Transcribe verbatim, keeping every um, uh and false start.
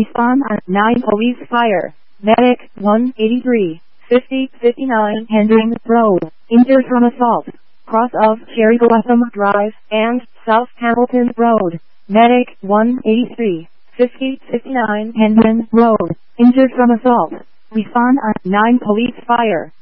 Respond on nine police fire. Medic one eighty-three, fifty fifty-nine Hendring Road. Injured from assault. Cross of Cherry Blossom Drive and South Hamilton Road. Medic one eighty-three, fifty fifty-nine Hendring Road. Injured from assault. Respond on nine police fire.